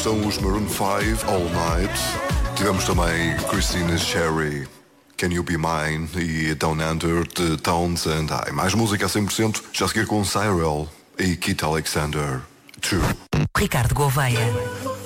estão os Maroon 5, All Night. Tivemos também Christina Cherry, Can You Be Mine, e Down Under de Townsend. E mais música a 100%, já a seguir com Cyril e Keith Alexander 2. Ricardo Gouveia.